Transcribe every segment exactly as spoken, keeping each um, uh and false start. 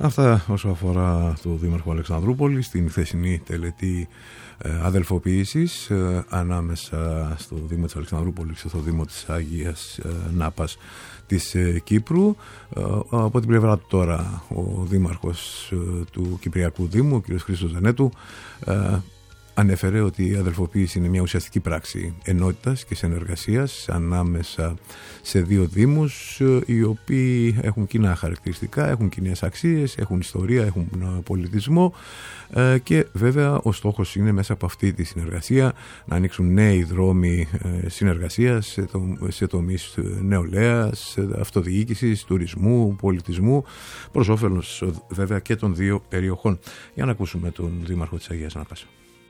Αυτά όσο αφορά το Δήμαρχο Αλεξανδρούπολη στην χθεσινή τελετή ε, αδελφοποίησης ε, ανάμεσα στο Δήμο της Αλεξανδρούπολης και στο Δήμο της Αγίας ε, Νάπας της ε, Κύπρου. Ε, από την πλευρά του τώρα ο Δήμαρχος ε, του Κυπριακού Δήμου, ο κ. Χρήστος Δενέτου, ε, ανέφερε ότι η αδελφοποίηση είναι μια ουσιαστική πράξη ενότητας και συνεργασίας ανάμεσα σε δύο δήμους οι οποίοι έχουν κοινά χαρακτηριστικά, έχουν κοινές αξίες, έχουν ιστορία, έχουν πολιτισμό και βέβαια ο στόχος είναι μέσα από αυτή τη συνεργασία να ανοίξουν νέοι δρόμοι συνεργασίας σε τομείς νεολαίας, αυτοδιοίκησης, τουρισμού, πολιτισμού, προς όφελος βέβαια και των δύο περιοχών. Για να ακούσουμε τον Δήμαρχο της Αγίας Νάπας.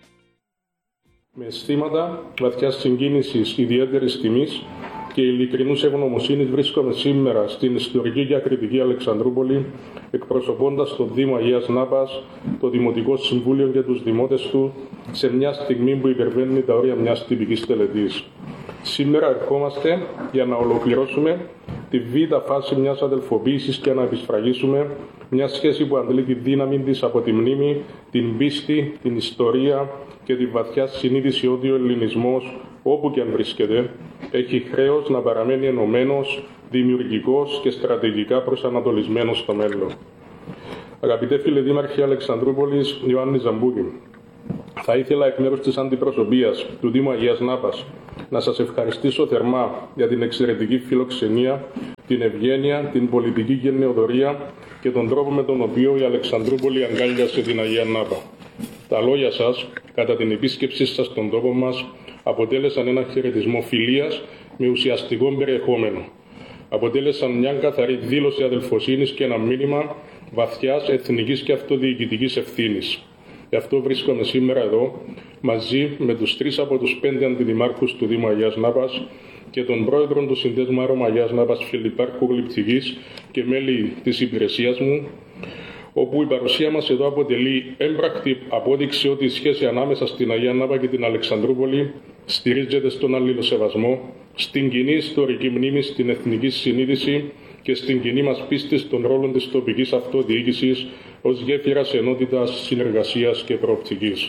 Με αισθήματα βαθιάς συγκίνησης, ιδιαίτερης τιμής και ειλικρινούς ευγνωμοσύνης βρίσκομαι σήμερα στην ιστορική και ακριτική Αλεξανδρούπολη, εκπροσωπώντας τον Δήμο Αγίας Νάπας, το Δημοτικό Συμβούλιο και τους δημότες του, σε μια στιγμή που υπερβαίνει τα όρια μιας τυπικής τελετής. Σήμερα ερχόμαστε για να ολοκληρώσουμε τη β' φάση μιας αδελφοποίησης και να επισφραγίσουμε μια σχέση που αντλεί τη δύναμη της από τη μνήμη, την πίστη, την ιστορία και τη βαθιά συνείδηση ότι ο ελληνισμός, όπου και αν βρίσκεται, έχει χρέος να παραμένει ενωμένος, δημιουργικός και στρατηγικά προσανατολισμένος στο μέλλον. Αγαπητέ φίλε Δήμαρχε Αλεξανδρούπολης, Ιωάννη Ζαμπούκη, θα ήθελα εκ μέρους της αντιπροσωπείας του Δήμου Αγίας Νάπας να σας ευχαριστήσω θερμά για την εξαιρετική φιλοξενία, την ευγένεια, την πολιτική γενναιοδωρία και τον τρόπο με τον οποίο η Αλεξανδρούπολη αγκάλιασε την Αγία Νάπα. Τα λόγια σας, κατά την επίσκεψή σας στον τόπο μας, αποτέλεσαν ένα χαιρετισμό φιλίας με ουσιαστικό περιεχόμενο. Αποτέλεσαν μια καθαρή δήλωση αδελφοσύνης και ένα μήνυμα βαθιάς εθνικής και αυτοδιοικητικής ευθύνης. Γι' αυτό βρίσκομαι σήμερα εδώ, μαζί με τους τρεις από τους πέντε αντιδημάρχους του Δήμου Αγίας Νάπας και τον πρόεδρο του Συνδέσμου Άρωμα Αγίας Νάπας Φιλιππάρκου Γλυπτικής και μέλη της υπηρεσίας μου, όπου η παρουσία μας εδώ αποτελεί έμπρακτη απόδειξη ότι η σχέση ανάμεσα στην Αγία Νάπα και την Αλεξανδρούπολη στηρίζεται στον αλληλοσεβασμό, στην κοινή ιστορική μνήμη, στην εθνική συνείδηση και στην κοινή μας πίστη στον ρόλο της τοπικής αυτοδιοίκησης ως γέφυρας ενότητας, συνεργασίας και προοπτικής.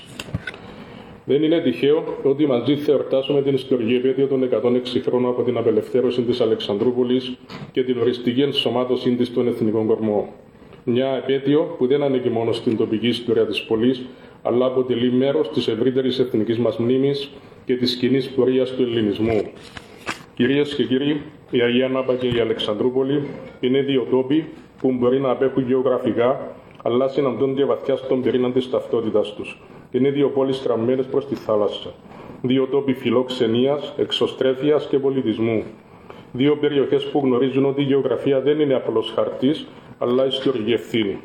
Δεν είναι τυχαίο ότι μαζί θα εορτάσουμε την ιστορική επέτειο των εκατόν έξι χρόνων από την απελευθέρωση της Αλεξανδρούπολης και την οριστική ενσωμάτωσή της στον εθνικό κορμό. Μια επέτειο που δεν ανήκει μόνο στην τοπική ιστορία της πόλης, αλλά αποτελεί μέρος της ευρύτερης εθνικής μας μνήμης και της κοινής πορείας του ελληνισμού. Κυρίες και κύριοι, η Αγία Νάπα και η Αλεξανδρούπολη είναι δύο τόποι που μπορεί να απέχουν γεωγραφικά, αλλά συναντώνται βαθιά στον πυρήνα της ταυτότητας τους. Είναι δύο πόλεις στραμμένες προς τη θάλασσα. Δύο τόποι φιλοξενίας, εξωστρέφειας και πολιτισμού. Δύο περιοχές που γνωρίζουν ότι η γεωγραφία δεν είναι απλώς χαρτής, αλλά ιστορική ευθύνη.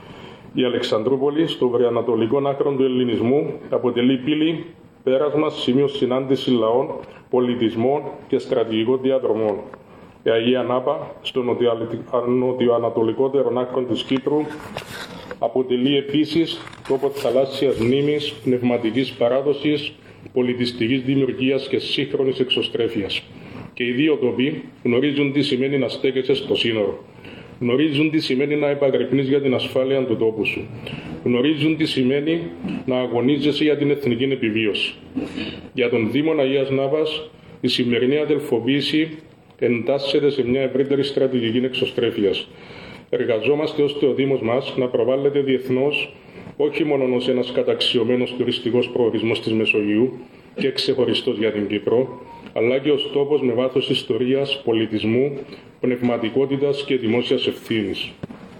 Η Αλεξανδρούπολη, στο βορειοανατολικό άκρο του ελληνισμού, αποτελεί πύλη, πέρασμα, σημείο συνάντηση λαών, πολιτισμών και στρατηγικών διαδρομών. Η Αγία Νάπα, στο νοτιοανατολικότερο άκρο της Κύπρου, αποτελεί επίσης τόπο θαλάσσιας μνήμης, πνευματικής παράδοσης, πολιτιστικής δημιουργίας και σύγχρονης εξωστρέφειας. Και οι δύο τοποί γνωρίζουν τι σημαίνει να στέκεσαι στο σύνορο. Γνωρίζουν τι σημαίνει να επαγρυπνείς για την ασφάλεια του τόπου σου. Γνωρίζουν τι σημαίνει να αγωνίζεσαι για την εθνική επιβίωση. Για τον Δήμο Αγίας Νάπας, η σημερινή αδελφοποίηση εντάσσεται σε μια ευρύτερη στρατηγική εξωστρέφειας. Εργαζόμαστε ώστε ο Δήμος μας να προβάλλεται διεθνώς, όχι μόνο ως ένας καταξιωμένος τουριστικός προορισμός της Μεσογείου και ξεχωριστός για την Κύπρο, αλλά και ως τόπος με βάθος ιστορίας, πολιτισμού, πνευματικότητας και δημόσιας ευθύνης.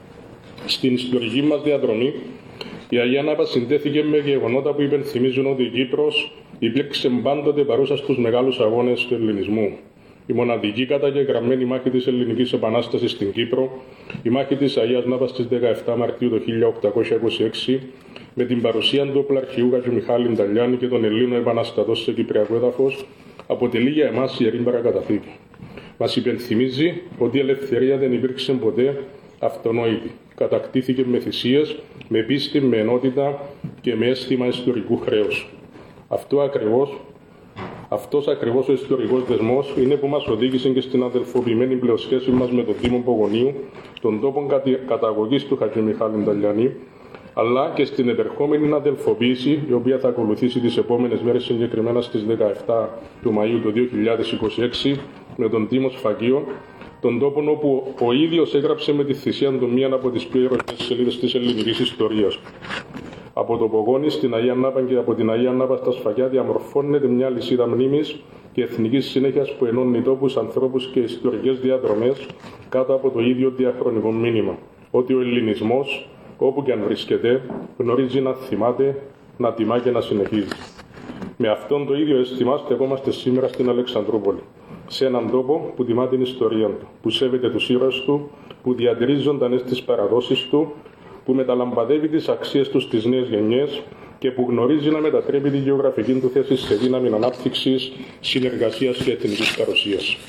Στην ιστορική μας διαδρομή, η Αγία Νάπα συνδέθηκε με γεγονότα που υπενθυμίζουν ότι η Κύπρος υπήρξε πάντοτε παρούσα στους μεγάλους αγώνες του ελληνισμού. Η μοναδική καταγεγραμμένη μάχη της Ελληνικής Επανάστασης στην Κύπρο, η μάχη της Αγίας Νάπας στις δεκαεφτά Μαρτίου του χίλια οκτακόσια είκοσι έξι, με την παρουσία του οπλαρχηγού Χατζημιχάλη Νταλιάνη και των Ελλήνων επαναστατών σε κυπριακό έδαφος, αποτελεί για εμάς ιερή παρακαταθήκη. Μας υπενθυμίζει ότι η ελευθερία δεν υπήρξε ποτέ αυτονόητη. Κατακτήθηκε με θυσίες, με πίστη, με ενότητα και με αίσθημα ιστορικού χρέους. Αυτό ακριβώς, αυτός ακριβώς ο ιστορικός δεσμός είναι που μας οδήγησε και στην αδελφοποιημένη πλεοσχέση μας με τον Δήμο Πογονίου, τον τόπο καταγωγής του Χατζη Μιχάλη Νταλιανή, αλλά και στην επερχόμενη αδελφοποίηση, η οποία θα ακολουθήσει τις επόμενες μέρες, συγκεκριμένα στις δεκαεπτά του Μαΐου του δύο χιλιάδες είκοσι έξι, με τον Τίμο Σφακείο, τον τόπο όπου ο ίδιος έγραψε με τη θυσία του μία από τις πιο ηρωικές σελίδες της ελληνικής ιστορίας. Από το Πογόνι στην Αγία Νάπα και από την Αγία Νάπα στα Σφακιά διαμορφώνεται μια λυσίδα μνήμης και εθνικής συνέχειας που ενώνει τόπους, ανθρώπους και ιστορικές διαδρομές κάτω από το ίδιο διαχρονικό μήνυμα. Ότι ο ελληνισμός, όπου και αν βρίσκεται, γνωρίζει να θυμάται, να τιμά και να συνεχίζει. Με αυτόν το ίδιο αίσθημα στεκόμαστε σήμερα στην Αλεξανδρούπολη. Σε έναν τόπο που τιμά την ιστορία του, που σέβεται τους ήρωες του, που διατηρεί ζωντανές τις παραδόσεις του, που μεταλαμπαδεύει τις αξίες του στις νέες γενιές και που γνωρίζει να μετατρέπει τη γεωγραφική του θέση σε δύναμη ανάπτυξης, συνεργασίας και εθνικής παρουσίας.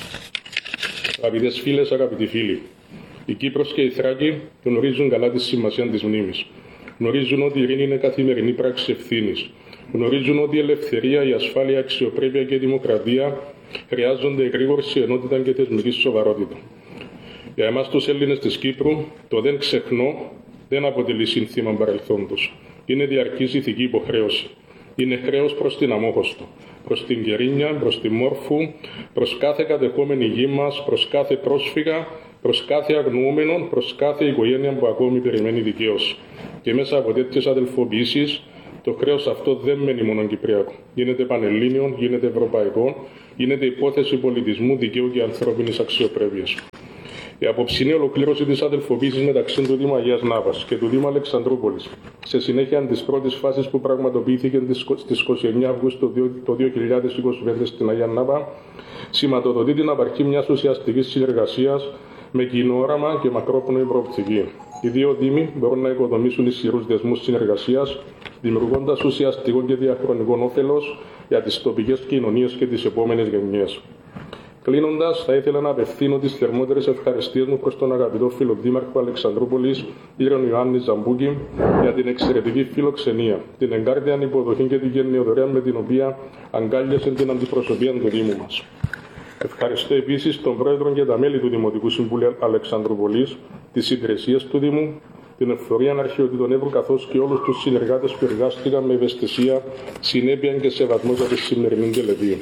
Αγαπητές φίλες, αγαπητοί φίλοι, η Κύπρος και η Θράκη γνωρίζουν καλά τη σημασία της μνήμης. Γνωρίζουν ότι η ειρήνη είναι καθημερινή πράξη ευθύνης. Γνωρίζουν ότι η ελευθερία, η ασφάλεια, η αξιοπρέπεια και η δημοκρατία χρειάζονται εγρήγορση, ενότητα και θεσμική σοβαρότητα. Για εμάς τους Έλληνες της Κύπρου, το δεν ξεχνώ δεν αποτελεί σύνθημα παρελθόντος. Είναι διαρκής ηθική υποχρέωση. Είναι χρέος προς την Αμόχωστο, προς την Κερίνια, προς τη Μόρφου, προς κάθε κατεχόμενη γη μας, προς κάθε πρόσφυγα, προς κάθε αγνοούμενο, προς κάθε οικογένεια που ακόμη περιμένει δικαίωση. Και μέσα από τέτοιες αδελφοποιήσεις, το χρέος αυτό δεν μένει μόνο κυπριακό. Γίνεται πανελλήνιο, γίνεται ευρωπαϊκό, γίνεται υπόθεση πολιτισμού, δικαίου και ανθρώπινης αξιοπρέπειας. Η απόψινή ολοκλήρωση της αδελφοποίησης μεταξύ του Δήμου Αγίας Νάπας και του Δήμου Αλεξανδρούπολης, σε συνέχεια της πρώτης φάσης που πραγματοποιήθηκε στις είκοσι εννέα Αυγούστου το δύο χιλιάδες είκοσι πέντε στην Αγία Νάπα, σηματοδοτεί την απαρχή μιας ουσιαστικής συνεργασίας με κοινό όραμα και μακρόπνοη προοπτική. Οι δύο Δήμοι μπορούν να οικοδομήσουν ισχυρούς δεσμούς συνεργασίας, δημιουργώντας ουσιαστικό και διαχρονικό όφελος για τις τοπικές κοινωνίες και τις επόμενες γενιές. Κλείνοντας, θα ήθελα να απευθύνω τις θερμότερες ευχαριστίες μου προς τον αγαπητό φίλο Δήμαρχο Αλεξανδρούπολης, κύριο Ιωάννη Ζαμπούκη, για την εξαιρετική φιλοξενία, την εγκάρδια υποδοχή και την γενναιοδωρία με την οποία αγκάλιασε την αντιπροσωπεία του Δήμου μας. Ευχαριστώ επίσης τον Πρόεδρο και τα μέλη του Δημοτικού Συμβουλίου Αλεξανδρούπολης, τις υπηρεσίες του Δήμου, την Εφορία Αρχαιοτήτων Εύρου, καθώς και όλους τους συνεργάτες που εργάστηκαν με ευαισθησία, συνέπεια και σεβασμό για τη σημερινή τελετή.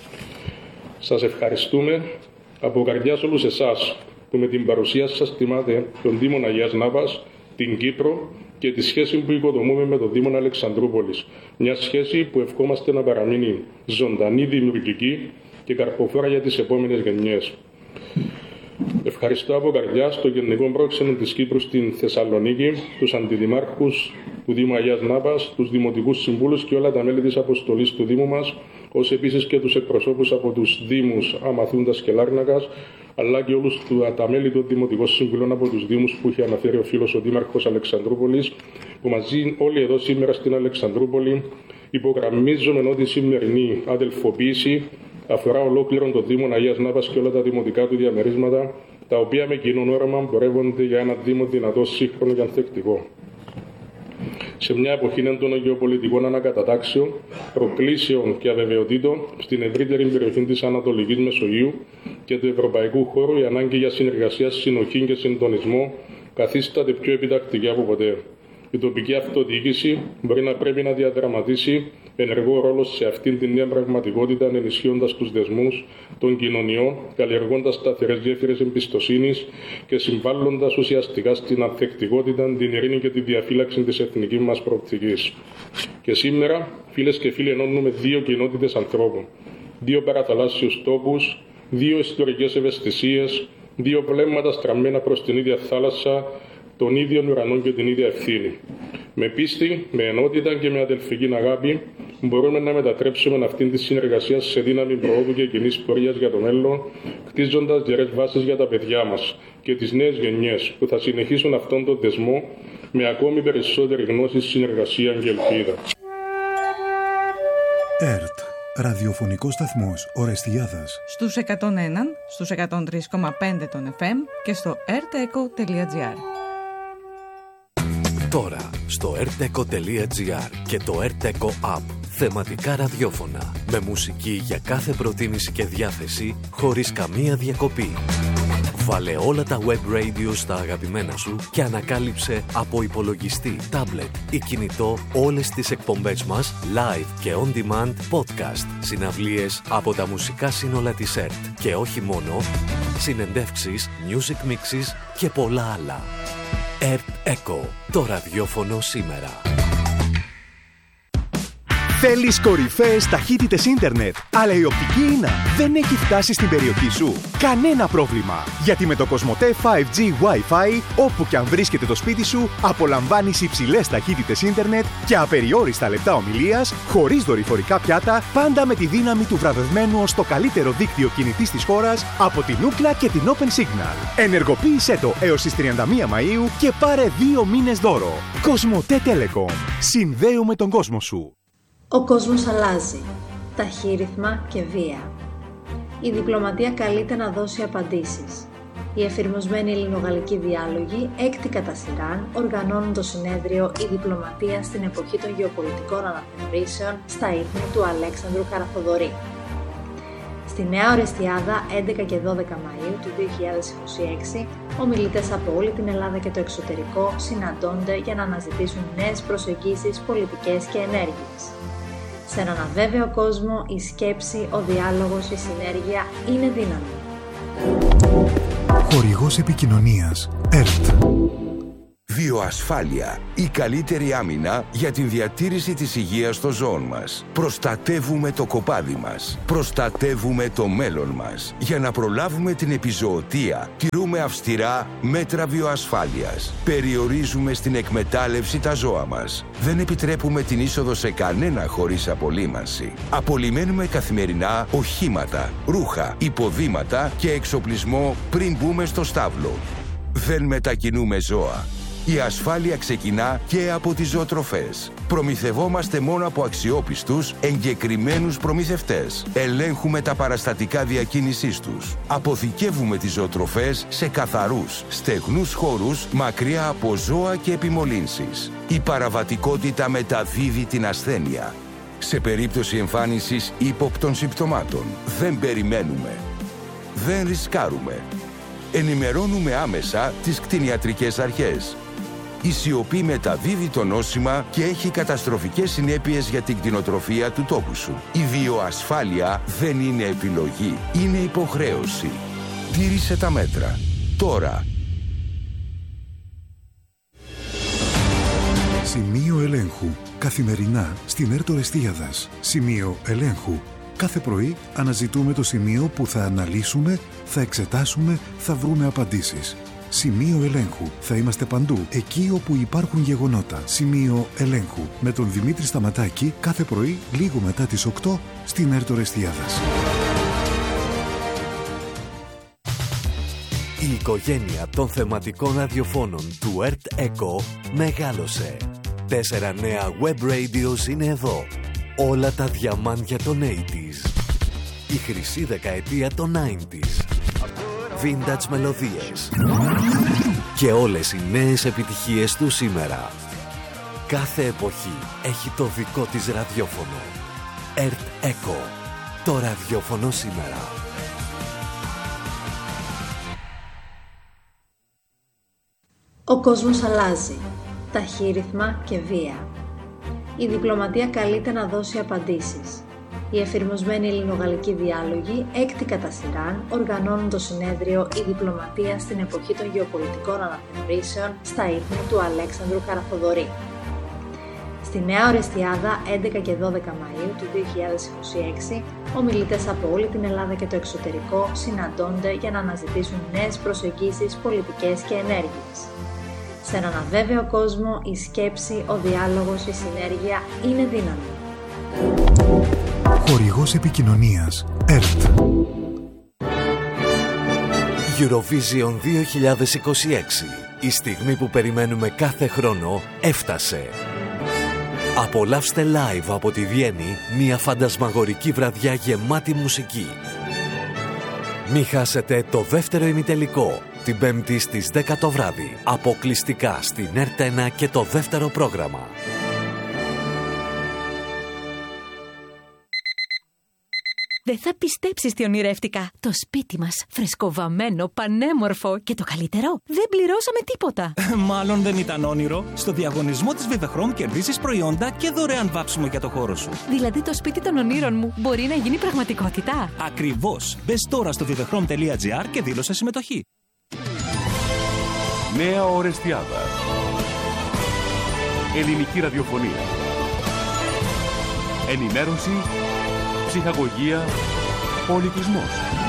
Σας ευχαριστούμε από καρδιάς όλους εσάς που με την παρουσία σας τιμάτε τον Δήμο Αγίας Νάπας, την Κύπρο και τη σχέση που οικοδομούμε με τον Δήμο Αλεξανδρούπολης. Μια σχέση που ευχόμαστε να παραμείνει ζωντανή, δημιουργική και καρποφόρα για τις επόμενες γενιές. Ευχαριστώ από καρδιά στο Γενικό Πρόξενο της Κύπρου στην Θεσσαλονίκη, τους αντιδημάρχους του Δήμου Αγίας Νάπας, τους δημοτικούς συμβούλους και όλα τα μέλη της αποστολής του Δήμου μας, ως επίσης και τους εκπροσώπους από τους Δήμους Αμαθούντας και Λάρνακας, αλλά και όλους τα μέλη των Δημοτικών Συμβουλών από τους Δήμους που είχε αναφέρει ο φίλος ο Δήμαρχος Αλεξανδρούπολης, που μαζί όλοι εδώ σήμερα στην Αλεξανδρούπολη υπογραμμίζουμε ότι η σημερινή αδελφοποίηση αφορά ολόκληρον το Δήμο Αγίας Νάπας και όλα τα δημοτικά του διαμερίσματα, τα οποία με κοινό όραμα πορεύονται για ένα Δήμο δυνατό, σύγχρονο και ανθεκτικό. Σε μια εποχή έντονων γεωπολιτικών ανακατατάξεων, προκλήσεων και αβεβαιοτήτων στην ευρύτερη περιοχή της Ανατολικής Μεσογείου και του ευρωπαϊκού χώρου, η ανάγκη για συνεργασία, συνοχή και συντονισμό καθίσταται πιο επιτακτική από ποτέ. Η τοπική αυτοδιοίκηση μπορεί να πρέπει να διαδραματίσει ενεργό ρόλο σε αυτήν την νέα πραγματικότητα, ενισχύοντας τους δεσμούς των κοινωνιών, καλλιεργώντας σταθερές γέφυρες εμπιστοσύνης και συμβάλλοντας ουσιαστικά στην ανθεκτικότητα, την ειρήνη και τη διαφύλαξη της εθνικής μας προοπτικής. Και σήμερα, φίλες και φίλοι, ενώνουμε δύο κοινότητες ανθρώπων, δύο παραθαλάσσιους τόπους, δύο ιστορικές ευαισθησίες, δύο βλέμματα στραμμένα προς την ίδια θάλασσα, των ίδιων ουρανών και την ίδια ευθύνη. Με πίστη, με ενότητα και με αδελφική αγάπη μπορούμε να μετατρέψουμε αυτήν τη συνεργασία σε δύναμη προόδου και κοινής πορείας για το μέλλον, χτίζοντας γερές βάσεις για τα παιδιά μας και τις νέες γενιές που θα συνεχίσουν αυτόν τον δεσμό με ακόμη περισσότερη γνώση, συνεργασία και ελπίδα. ΕΡΤ, ραδιοφωνικός σταθμός Ορεστιάδας. Στους εκατόν ένα, στους εκατόν τρία κόμμα πέντε των εφ εμ και στο ερτεκο τελεία τζι άρ. Τώρα στο ερτεκο τελεία τζι άρ και το Erteco App. Θεματικά ραδιόφωνα με μουσική για κάθε προτίμηση και διάθεση χωρίς καμία διακοπή. Βάλε όλα τα web radio στα αγαπημένα σου και ανακάλυψε από υπολογιστή, tablet ή κινητό όλες τις εκπομπές μας live και on demand podcast, συναυλίες από τα μουσικά σύνολα της ΕΡΤ και όχι μόνο, συνεντεύξεις, music mixes και πολλά άλλα. ΕΡΤ Echo, το ραδιόφωνο σήμερα. Θέλεις κορυφαίες ταχύτητες ίντερνετ, αλλά η οπτική ίνα δεν έχει φτάσει στην περιοχή σου? Κανένα πρόβλημα, γιατί με το Κοσμοτέ φάιβ τζι Wi-Fi, όπου και αν βρίσκεται το σπίτι σου, απολαμβάνεις υψηλές ταχύτητες ίντερνετ και απεριόριστα λεπτά ομιλίας, χωρίς δορυφορικά πιάτα, πάντα με τη δύναμη του βραβευμένου ως το καλύτερο δίκτυο κινητής της χώρας από την Ookla και την Open Signal. Ενεργοποίησέ το έως τις τριάντα μία Μαΐου και πάρε δύο μήνες δώρο. Κοσμοτέ Telecom. Συνδέουμε τον κόσμο σου. Ο κόσμος αλλάζει. Ταχύρυθμα και βία. Η διπλωματία καλείται να δώσει απαντήσεις. Οι εφηρμοσμένοι ελληνογαλλικοί διάλογοι, έκτη κατά σειράν, οργανώνουν το συνέδριο «Η διπλωματία στην εποχή των γεωπολιτικών αναθεωρήσεων» στα ίχνη του Αλέξανδρου Καραθοδωρή. Στη Νέα Ορεστιάδα, έντεκα και δώδεκα Μαΐου του δύο χιλιάδες είκοσι έξι, ομιλητές από όλη την Ελλάδα και το εξωτερικό συναντώνται για να αναζητήσουν νέες προσεγγίσεις, πολιτικές και ενέργειες. Σε έναν αβέβαιο κόσμο, η σκέψη, ο διάλογος, η συνέργεια είναι δύναμη. Χορηγός επικοινωνίας ΕΡΤ. Βιοασφάλεια. Η καλύτερη άμυνα για την διατήρηση της υγείας των ζώων μας. Προστατεύουμε το κοπάδι μας. Προστατεύουμε το μέλλον μας. Για να προλάβουμε την επιζωοτεία, τηρούμε αυστηρά μέτρα βιοασφάλειας. Περιορίζουμε στην εκμετάλλευση τα ζώα μας. Δεν επιτρέπουμε την είσοδο σε κανένα χωρίς απολύμανση. Απολυμένουμε καθημερινά οχήματα, ρούχα, υποδήματα και εξοπλισμό πριν μπούμε στο στάβλο. Δεν μετακινούμε ζώα. Η ασφάλεια ξεκινά και από τις ζωοτροφές. Προμηθευόμαστε μόνο από αξιόπιστους, εγκεκριμένους προμηθευτές. Ελέγχουμε τα παραστατικά διακίνησής τους. Αποθηκεύουμε τις ζωοτροφές σε καθαρούς, στεγνούς χώρους, μακριά από ζώα και επιμολύνσεις. Η παραβατικότητα μεταδίδει την ασθένεια. Σε περίπτωση εμφάνισης ύποπτων συμπτωμάτων, δεν περιμένουμε. Δεν ρισκάρουμε. Ενημερώνουμε άμεσα τις κτηνιατρικές αρχές. Η σιωπή μεταδίδει το νόσημα και έχει καταστροφικές συνέπειες για την κτηνοτροφία του τόπου σου. Η βιοασφάλεια δεν είναι επιλογή, είναι υποχρέωση. Τήρησε τα μέτρα. Τώρα. Σημείο ελέγχου. Καθημερινά στην ΕΡΤ Ορεστίαδας. Σημείο ελέγχου. Κάθε πρωί αναζητούμε το σημείο που θα αναλύσουμε, θα εξετάσουμε, θα βρούμε απαντήσεις. Σημείο ελέγχου. Θα είμαστε παντού, εκεί όπου υπάρχουν γεγονότα. Σημείο ελέγχου. Με τον Δημήτρη Σταματάκη κάθε πρωί, λίγο μετά τις οκτώ, στην ΕΡΤ Ορεστιάδας. Η οικογένεια των θεματικών ραδιοφώνων του ΕΡΤ Echo μεγάλωσε. Τέσσερα νέα web radios είναι εδώ. Όλα τα διαμάντια των ογδόντα. Η χρυσή δεκαετία των ενενήντα. Vintage μελωδίες. Και όλες οι νέες επιτυχίες του σήμερα. Κάθε εποχή έχει το δικό της ραδιόφωνο. ΕΡΤ Echo. Το ραδιόφωνο σήμερα. Ο κόσμος αλλάζει. Ταχύρυθμα και βία. Η διπλωματία καλείται να δώσει απαντήσεις. Οι εφηρμοσμένοι ελληνογαλλικοί διάλογοι, έκτη κατά σειράν, οργανώνουν το συνέδριο «Η διπλωματία στην εποχή των γεωπολιτικών αναθεωρήσεων» στα ίχνη του Αλέξανδρου Καραθοδωρή. Στη Νέα Ορεστιάδα, έντεκα και δώδεκα Μαΐου του δύο χιλιάδες είκοσι έξι, ομιλητές από όλη την Ελλάδα και το εξωτερικό συναντώνται για να αναζητήσουν νέες προσεγγίσεις, πολιτικές και ενέργειες. Σε έναν αβέβαιο κόσμο, η σκέψη, ο διάλογος, η συνέργεια είναι δύναμη. Χορηγός επικοινωνίας ΕΡΤ. Eurovision δύο χιλιάδες είκοσι έξι. Η στιγμή που περιμένουμε κάθε χρόνο έφτασε. Απολαύστε live από τη Βιέννη μια φαντασμαγορική βραδιά γεμάτη μουσική. Μη χάσετε το δεύτερο ημιτελικό την Πέμπτη στις δέκα το βράδυ, αποκλειστικά στην ΕΡΤ ένα και το δεύτερο πρόγραμμα. Δεν θα πιστέψεις τι ονειρεύτηκα. Το σπίτι μας, φρεσκοβαμμένο, πανέμορφο και το καλύτερο, δεν πληρώσαμε τίποτα. Μάλλον δεν ήταν όνειρο. Στο διαγωνισμό της Vivechrome κερδίσεις προϊόντα και δωρεάν βάψιμο για το χώρο σου. Δηλαδή το σπίτι των ονείρων μου μπορεί να γίνει πραγματικότητα. Ακριβώς. Μπες τώρα στο vivechrome τελεία gr και δήλωσε συμμετοχή. Νέα Ορεστιάδα. Ελληνική ραδιοφωνία. Ενημέρωση, ψυχαγωγία, πολιτισμός.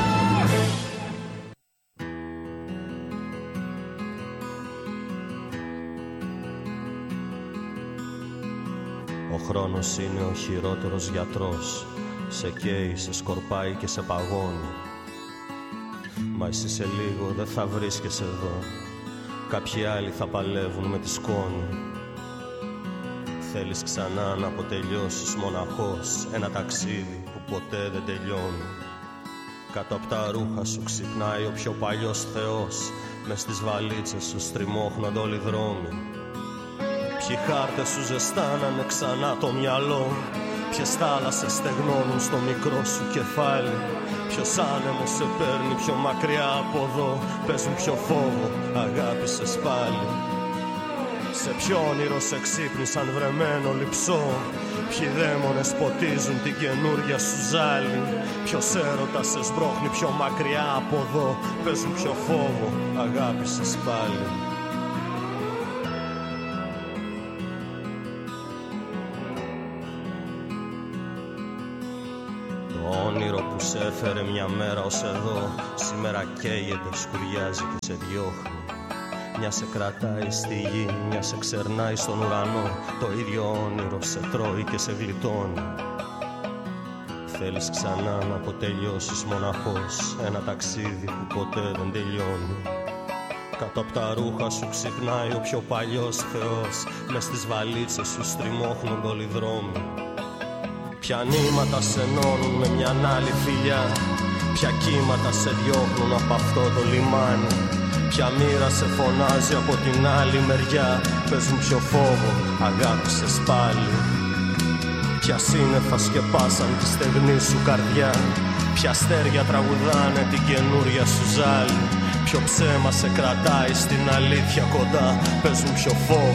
Ο χρόνος είναι ο χειρότερος γιατρός. Σε καίει, σε σκορπάει και σε παγώνει. Μα εσύ σε λίγο δεν θα βρίσκεσαι εδώ. Κάποιοι άλλοι θα παλεύουν με τη σκόνη. Θέλεις ξανά να αποτελειώσεις μοναχός ένα ταξίδι που ποτέ δεν τελειώνει. Κάτω απ' τα ρούχα σου ξυπνάει ο πιο παλιός θεός. Μες στις βαλίτσες σου στριμώχνονται όλοι οι δρόμοι. Ποιοι χάρτες σου ζεστάνανε ξανά το μυαλό. Ποιες θάλασσες στεγνώνουν στο μικρό σου κεφάλι. Ποιος άνεμος σε παίρνει πιο μακριά από εδώ. Παίζουν πιο φόβο, αγάπησες πάλι. Σε ποιο όνειρο σε ξύπνησαν βρεμένο λειψό. Ποιοι δαίμονες ποτίζουν την καινούρια σου ζάλη. Ποιος έρωτας σε σμπρώχνει πιο μακριά από εδώ. Παίζουν πιο φόβο, αγάπησες πάλι. Το όνειρο που σε έφερε μια μέρα ως εδώ σήμερα καίγεται, σκουριάζει και σε διώχνει. Μια σε κρατάει στη γη, μια σε ξερνάει στον ουρανό. Το ίδιο όνειρο σε τρώει και σε γλιτώνει. Θέλεις ξανά να αποτελειώσεις μοναχός ένα ταξίδι που ποτέ δεν τελειώνει. Κάτω απ' τα ρούχα σου ξυπνάει ο πιο παλιός θεός. Μες στις βαλίτσες σου στριμώχνονται όλοι οι δρόμοι. Ποια νήματα σε ενώνουν με μιαν άλλη φιλιά. Ποια κύματα σε διώχνουν από αυτό το λιμάνι. Ποια μοίρα σε φωνάζει από την άλλη μεριά. Παίζουν πιο φόβο, αγάπησες πάλι. Ποια σύννεφα σκεπάσαν τη στεγνή σου καρδιά. Ποια αστέρια τραγουδάνε την καινούρια σου ζάλη. Ποιο ψέμα σε κρατάει στην αλήθεια κοντά. Παίζουν πιο φόβο,